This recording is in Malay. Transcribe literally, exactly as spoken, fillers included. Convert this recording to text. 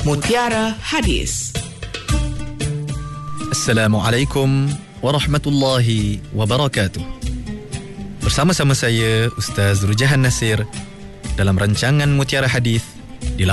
Mutiara Hadis. Assalamualaikum warahmatullahi wabarakatuh. Bersama-sama saya Ustaz Rujahan Nasir dalam rancangan Mutiara Hadis